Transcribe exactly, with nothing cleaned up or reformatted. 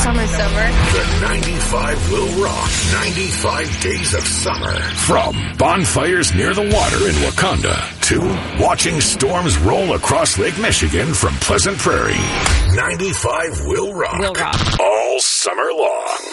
Summer, summer. The ninety-five will rock. ninety-five days of summer. From bonfires near the water in Wakanda to watching storms roll across Lake Michigan from Pleasant Prairie. ninety-five will rock. Will rock. All summer long.